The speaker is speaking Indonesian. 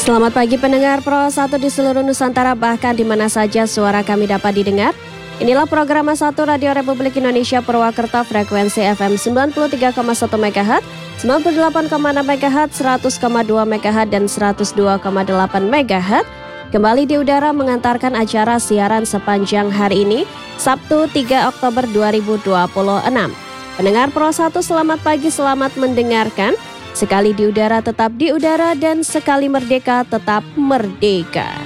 Selamat pagi pendengar Pro 1 di seluruh Nusantara, bahkan di mana saja suara kami dapat didengar. Inilah program 1 Radio Republik Indonesia Purwakarta, frekuensi FM 93,1 MHz, 98,6 MHz, 100,2 MHz, dan 102,8 MHz. Kembali di udara mengantarkan acara siaran sepanjang hari ini, Sabtu 3 Oktober 2026. Pendengar Pro 1, selamat pagi, selamat mendengarkan. Sekali di udara tetap di udara, dan sekali merdeka tetap merdeka.